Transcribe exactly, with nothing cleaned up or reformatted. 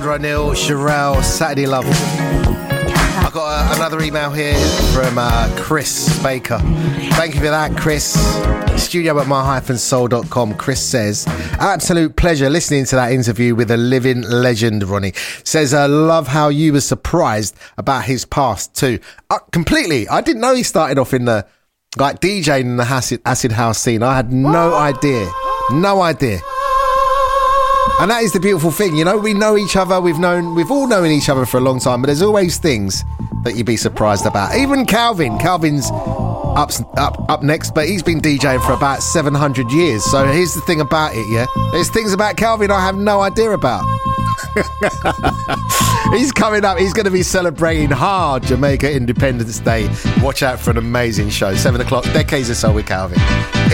Ranil, Sherelle, Saturday Love. I've got uh, another email here from uh, Chris Baker. Thank you for that, Chris. Studio at my dash soul dot com. Chris says, absolute pleasure listening to that interview with a living legend, Ronnie. Says, I uh, love how you were surprised about his past too. Uh, completely. I didn't know he started off in the, like, DJing in the acid, acid house scene. I had no idea. No idea. And that is the beautiful thing, you know, we know each other, we've known, we've all known each other for a long time, but there's always things that you'd be surprised about. Even Calvin, Calvin's up, up, up next, but he's been DJing for about seven hundred years. So here's the thing about it, yeah? There's things about Calvin I have no idea about. He's coming up, he's going to be celebrating hard Jamaica Independence Day. Watch out for an amazing show. Seven o'clock, Decades or So with Calvin.